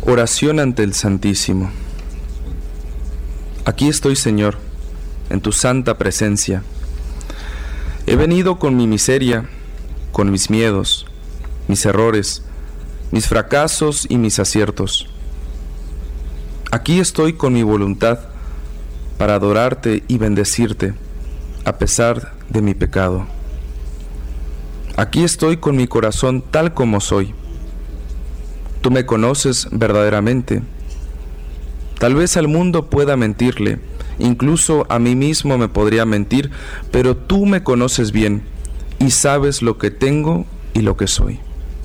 Oración ante el Santísimo. Aquí estoy, Señor, en tu santa presencia. He venido con mi miseria, con mis miedos, mis errores, mis fracasos y mis aciertos. Aquí estoy con mi voluntad para adorarte y bendecirte, a pesar de mi pecado. Aquí estoy con mi corazón tal como soy. Tú me conoces verdaderamente. Tal vez al mundo pueda mentirle, incluso a mí mismo me podría mentir, pero tú me conoces bien y sabes lo que tengo y lo que soy.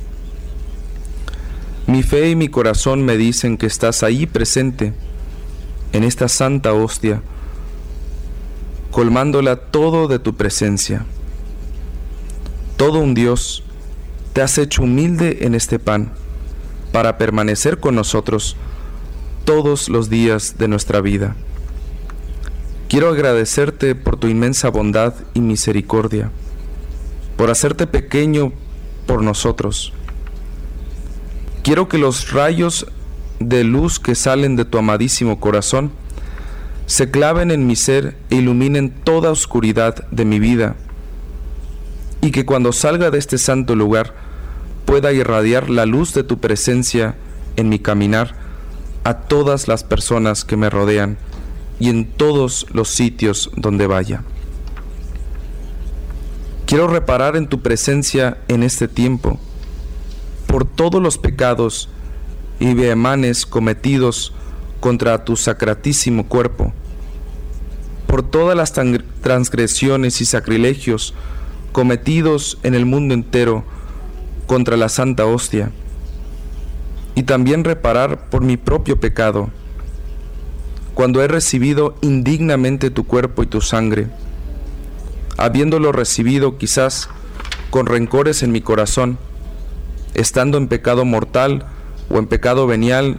Mi fe y mi corazón me dicen que estás ahí presente, en esta santa hostia, colmándola todo de tu presencia. Todo un Dios, te has hecho humilde en este pan, para permanecer con nosotros todos los días de nuestra vida. Quiero agradecerte por tu inmensa bondad y misericordia, por hacerte pequeño por nosotros. Quiero que los rayos de luz que salen de tu amadísimo corazón se claven en mi ser e iluminen toda oscuridad de mi vida, y que cuando salga de este santo lugar pueda irradiar la luz de tu presencia en mi caminar a todas las personas que me rodean y en todos los sitios donde vaya. Quiero reparar en tu presencia en este tiempo por todos los pecados y vehemanes cometidos contra tu sacratísimo cuerpo, por todas las transgresiones y sacrilegios cometidos en el mundo entero contra la Santa Hostia, y también reparar por mi propio pecado, cuando he recibido indignamente tu cuerpo y tu sangre, habiéndolo recibido quizás con rencores en mi corazón, estando en pecado mortal o en pecado venial.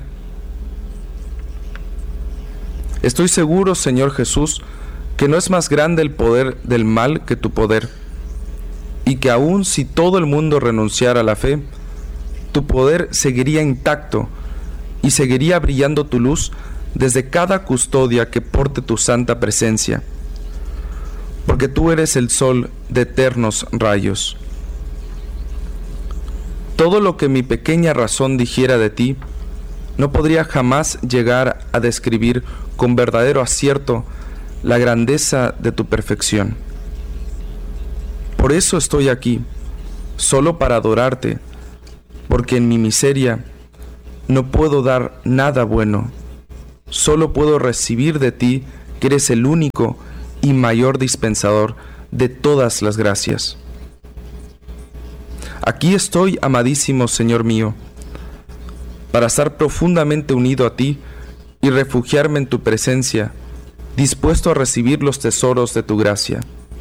Estoy seguro, Señor Jesús, que no es más grande el poder del mal que tu poder, y que aun si todo el mundo renunciara a la fe, tu poder seguiría intacto y seguiría brillando tu luz desde cada custodia que porte tu santa presencia, porque tú eres el sol de eternos rayos. Todo lo que mi pequeña razón dijera de ti, no podría jamás llegar a describir con verdadero acierto la grandeza de tu perfección. Por eso estoy aquí, solo para adorarte, porque en mi miseria no puedo dar nada bueno, solo puedo recibir de ti, que eres el único y mayor dispensador de todas las gracias. Aquí estoy, amadísimo Señor mío, para estar profundamente unido a ti y refugiarme en tu presencia, dispuesto a recibir los tesoros de tu gracia.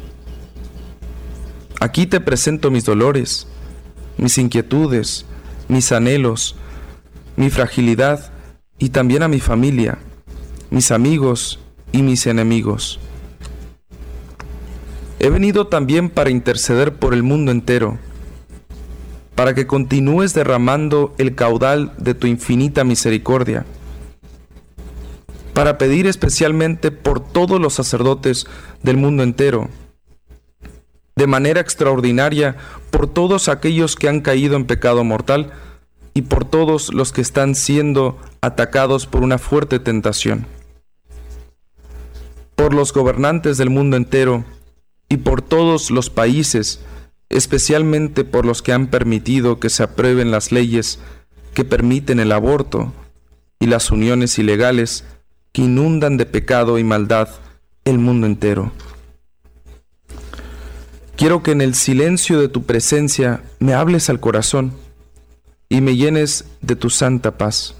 Aquí te presento mis dolores, mis inquietudes, mis anhelos, mi fragilidad y también a mi familia, mis amigos y mis enemigos. He venido también para interceder por el mundo entero, para que continúes derramando el caudal de tu infinita misericordia, para pedir especialmente por todos los sacerdotes del mundo entero, de manera extraordinaria por todos aquellos que han caído en pecado mortal y por todos los que están siendo atacados por una fuerte tentación, por los gobernantes del mundo entero y por todos los países, especialmente por los que han permitido que se aprueben las leyes que permiten el aborto y las uniones ilegales que inundan de pecado y maldad el mundo entero. Quiero que en el silencio de tu presencia me hables al corazón y me llenes de tu santa paz.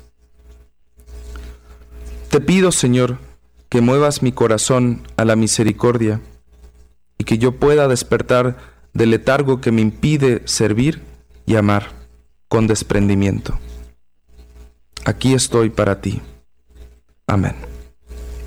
Te pido, Señor, que muevas mi corazón a la misericordia y que yo pueda despertar del letargo que me impide servir y amar con desprendimiento. Aquí estoy para ti. Amén.